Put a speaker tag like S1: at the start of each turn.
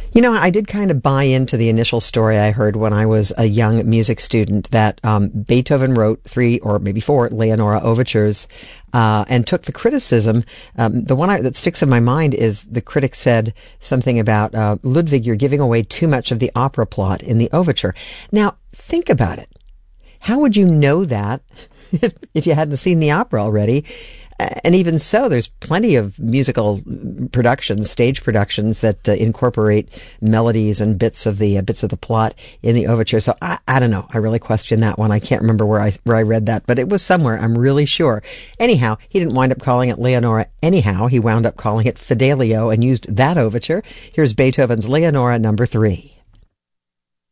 S1: You know, I did kind of buy into the initial story I heard when I was a young music student that Beethoven wrote 3 or maybe 4 Leonora overtures and took the criticism. The one that sticks in my mind is the critic said something about, Ludwig, you're giving away too much of the opera plot in the overture. Now, think about it. How would you know that if you hadn't seen the opera already? And even so, there's plenty of musical productions, stage productions that incorporate melodies and bits of the plot in the overture. So I don't know. I really question that one. I can't remember where I read that, but it was somewhere. I'm really sure. Anyhow, he didn't wind up calling it Leonora. Anyhow, he wound up calling it Fidelio and used that overture. Here's Beethoven's Leonora number 3.